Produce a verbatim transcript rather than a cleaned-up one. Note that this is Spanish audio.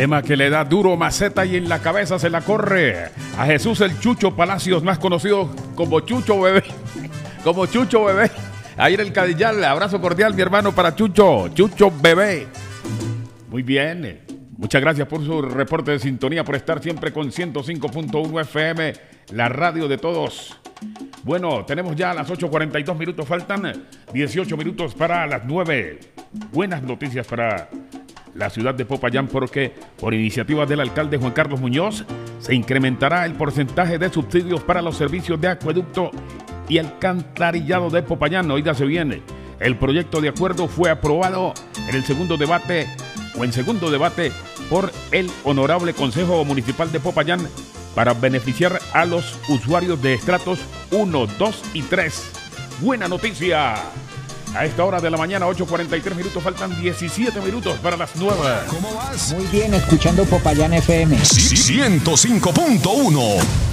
Tema que le da duro maceta y en la cabeza se la corre a Jesús el Chucho Palacios, más conocido como Chucho Bebé. Como Chucho Bebé. Ahí en el Cadillal, abrazo cordial, mi hermano, para Chucho. Chucho Bebé. Muy bien. Muchas gracias por su reporte de sintonía, por estar siempre con ciento cinco punto uno F M, la radio de todos. Bueno, tenemos ya las ocho cuarenta y dos minutos, faltan dieciocho minutos para las nueve. Buenas noticias para la ciudad de Popayán, porque por iniciativa del alcalde Juan Carlos Muñoz se incrementará el porcentaje de subsidios para los servicios de acueducto y alcantarillado de Popayán. Oígase bien, el proyecto de acuerdo fue aprobado en el segundo debate o en segundo debate por el Honorable Consejo Municipal de Popayán para beneficiar a los usuarios de estratos uno, dos y tres. Buena noticia. A esta hora de la mañana, ocho cuarenta y tres minutos, faltan diecisiete minutos para las nueve. ¿Cómo vas? Muy bien, escuchando Popayán F M. ciento cinco punto uno.